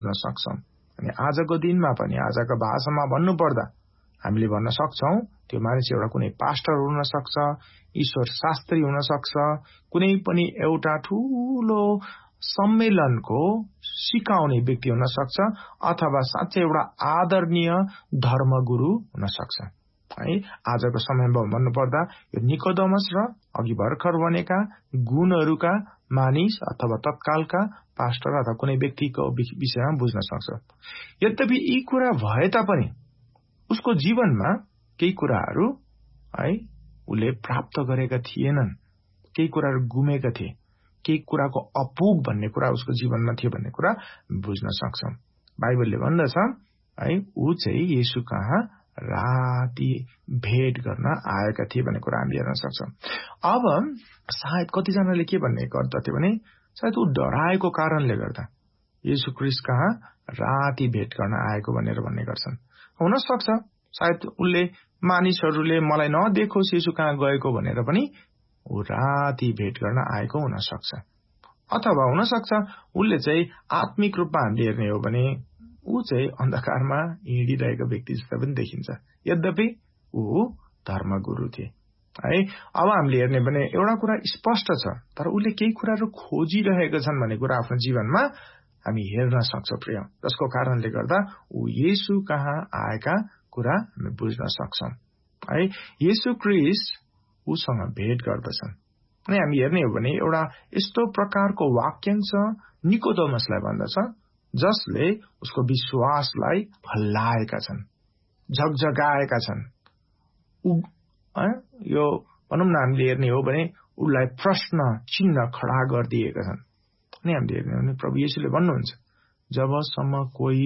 सक्छौं। अनि आजको दिनमा पनि आजको भाषामा भन्नुपर्दा हामीले भन्न सक्छौं त्यो मानिस एउटा कुनै पास्टर हुन सक्छ, ईश्वर शास्त्री हुन सक्छ, कुनै पनि एउटा ठूलो सम्मेलनको सिकाउने व्यक्ति हुन सक्छ, अथवा साँच्चै एउटा आदरणीय धर्मगुरु हुन सक्छ। है आजको समयमा भन्नुपर्दा यो निकोदेमस र अघि भर्खर बनेका गुणहरूका मानिस अथवा तत्कालका पास्टर अथवा कुनै व्यक्तिको विषयमा बुझ्न सक्छ। यद्यपि यी कुरा भए तापनि उसको जीवनमा केही कुराहरू है उसले प्राप्त गरेका थिएनन्, केही कुराहरू गुमेका थिए, केही कुराको अपुग भन्ने कुरा उसको जीवनमा थियो भन्ने कुरा बुझ्न सक्छौं। बाइबलले भन्दछ है ऊ चाहिँ येशू कहाँ राति भेट गर्न आएका थिए भन्ने कुरा हामी हेर्न सक्छौं। अब सायद कतिजनाले के भन्ने गर्दथे भने सायद ऊ डराएको कारणले गर्दा येशू ख्रीष्ट कहाँ राति भेट गर्न आएको भनेर भन्ने गर्छन्। हुन सक्छ सायद उनले मानिसहरूले मलाई नदेखोस् येशू कहाँ गएको भनेर पनि ऊ राति भेट गर्न आएको हुन सक्छ। अथवा हुन सक्छ उनले चाहिँ आत्मिक रूपमा हामीले हेर्ने हो भने ऊ चाहिँ अन्धकारमा हिँडिरहेको व्यक्ति जस्तो पनि देखिन्छ। यद्यपि ऊ धर्मगुरु थिए है। अब हामीले हेर्ने भने एउटा कुरा स्पष्ट छ, तर उसले केही कुराहरू खोजिरहेका छन् भन्ने कुरा आफ्नो जीवनमा हामी हेर्न सक्छौं प्रिय, जसको कारणले गर्दा ऊ येशू कहाँ आएका कुरा हामी बुझ्न सक्छौं है। येशू ख्रीष्ट उसँग भेट गर्दछन्। अनि हामी हेर्ने हो भने एउटा यस्तो प्रकारको वाक्यांश निकोदेमसलाई भन्दछ जसले उसको विश्वासलाई हल्लाएका छन्, झकझकाएका छन्। यो भनौं न हामीले हेर्ने हो भने उसलाई प्रश्न चिन्ह खडा गरिदिएका छन्। अनि हामीले हेर्ने हो भने प्रभु येशूले भन्नुहुन्छ जबसम्म कोही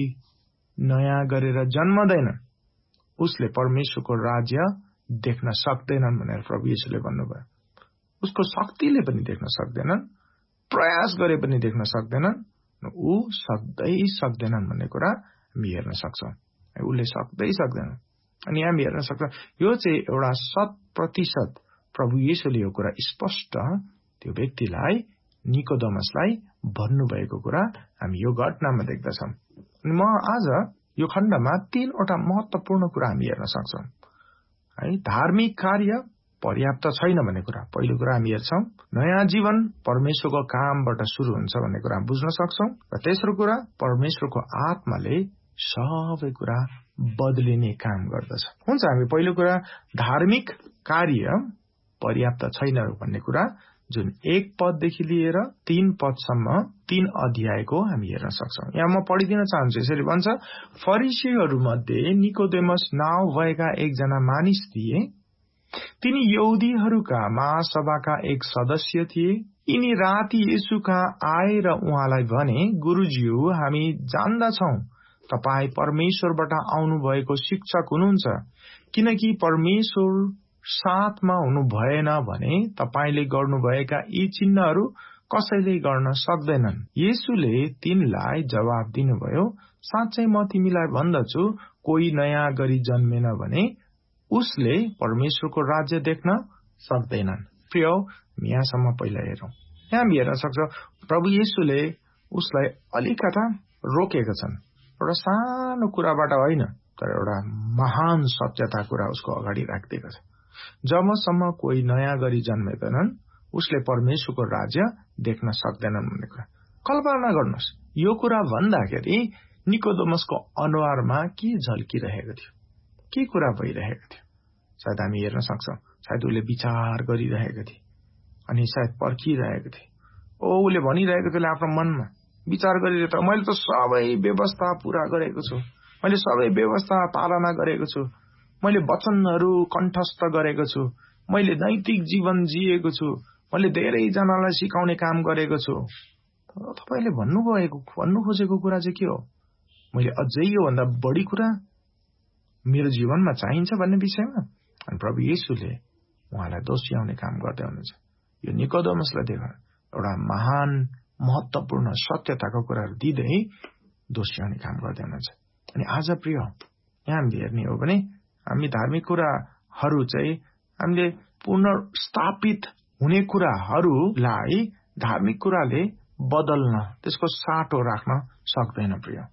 नयाँ गरेर जन्मदैन उसले परमेश्वरको राज्य देख्न सक्दैनन् भनेर प्रभु येशूले भन्नुभयो। उसको शक्तिले पनि देख्न सक्दैनन्, प्रयास गरे पनि देख्न सक्दैनन्, ऊ सक्दै सक्दैनन् भन्ने कुरा हामी हेर्न सक्छौं। उसले सक्दै सक्दैनन्। अनि हामी हेर्न सक्छौं यो चाहिँ एउटा 100% प्रभु येशूले यो कुरा स्पष्ट त्यो व्यक्तिलाई निकोदेमसलाई भन्नुभएको कुरा हामी यो घटनामा देख्दछौं। अनि म आज यो खण्डमा 3वटा महत्वपूर्ण कुरा हामी हेर्न सक्छौं है। धार्मिक कार्य पर्याप्त छैन भन्ने कुरा पहिलो कुरा हामी हेर्छौं। नयाँ जीवन परमेश्वरको कामबाट सुरु हुन्छ भन्ने कुरा हामी बुझ्न सक्छौं। र तेस्रो कुरा परमेश्वरको आत्माले सबै कुरा बदलिने काम गर्दछ। हुन्छ हामी पहिलो कुरा धार्मिक कार्य पर्याप्त छैन भन्ने कुरा जुन 1 पददेखि लिएर 3 पदसम्म 3 अध्यायको हामी हेर्न सक्छौं। यहाँ म पढिदिन चाहन्छु। यसरी भन्छ फरिसीहरू मध्ये निकोदेमस नाउँ भएका एकजना मानिस थिए। तिनी यहुदीहरूका महासभाका एक सदस्य थिए। यिनी राति येशू कहाँ आए र उहाँलाई भने गुरुज्यू हामी जान्दछौं तपाई परमेश्वरबाट आउनु भएको शिक्षक हुनुहुन्छ, किनकि परमेश्वर साथमा हुनु भएन भने तपाईले गर्नुभएका यी चिन्हहरू कसैले गर्न सक्दैनन्। येशूले तिनलाई जवाब दिनुभयो साँच्चै म तिमीलाई भन्दछु कोही नयाँ गरी जन्मेन भने उसले परमेश्वरको राज्य देख्न सक्दैनन्। प्रिय यहाँसम्म पहिला हेरौं। यहाँ हामी हेर्न सक्छौं प्रभु येशूले उसलाई अलिकता रोकेका छन्। एउटा सानो कुराबाट होइन तर एउटा महान सत्यता कुरा उसको अगाडि राखिदिएको छ। जबसम्म कोही नयाँ गरी जन्मेदैनन् उसले परमेश्वरको राज्य देख्न सक्दैनन् भन्ने कुरा कल्पना गर्नुहोस्। यो कुरा भन्दाखेरि निकोदेमसको अनुहारमा के झल्किरहेको थियो, के कुरा भइरहेको थियो सायद हामी हेर्न सक्छौं। सायद उसले विचार गरिरहेको थिए अनि सायद पर्खिरहेको थिए। उसले भनिरहेको थियो आफ्नो मनमा विचार गरिरहेको, मैले त सबै व्यवस्था पूरा गरेको छु, मैले सबै व्यवस्था पालना गरेको छु, मैले वचनहरू कण्ठस्थ गरेको छु, मैले नैतिक जीवन जिएको छु, मैले धेरै जनालाई सिकाउने काम गरेको छु। तपाईले भन्नु खोजेको कुरा चाहिँ के हो? मैले अझै यो भन्दा बढी कुरा मेरो जीवनमा चाहिन्छ भन्ने विषयमा। अनि प्रभु येशूले उहाँलाई दोष्याउने काम गर्दै हुनुहुन्छ। यो निकोदेमसलाई देखा एउटा महान महत्वपूर्ण सत्यताको कुराहरू दिँदै दोष्याउने काम गर्दै हुनुहुन्छ। अनि आज प्रिय यहाँ हामीले हेर्ने हो भने हामी धार्मिक कुराहरू चाहिँ हामीले पुनर्स्थापित हुने कुराहरूलाई धार्मिक कुराले बदल्न त्यसको साटो राख्न सक्दैन प्रिय।